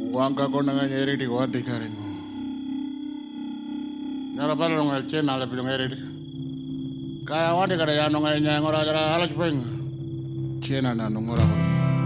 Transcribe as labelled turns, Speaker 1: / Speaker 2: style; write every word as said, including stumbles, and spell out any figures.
Speaker 1: Wangka ko na nga nyeri di wadi karing. Nyara pala nung el chena le pilong eri di. Kaya wadi kada ya nung ay nyang ora jara halas peng. Chena na nung ora ko.